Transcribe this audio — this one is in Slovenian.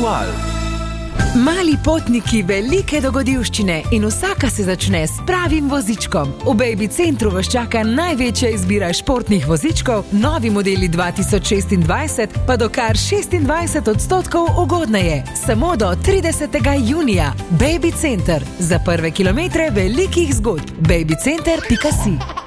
Val. Mali potniki, velike dogodivščine in vsaka se začne s pravim vozičkom. V Baby Centru vas čaka največja izbira športnih vozičkov, novi modeli 2026 pa do kar 26% ugodneje. Samo do 30. junija. Baby Center. Za prve kilometre velikih zgodb. babycenter.si